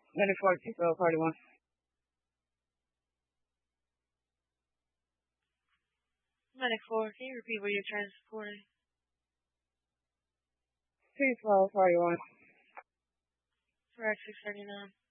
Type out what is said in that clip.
94, Medic 4, can you repeat what you're transporting? 21241. For X639.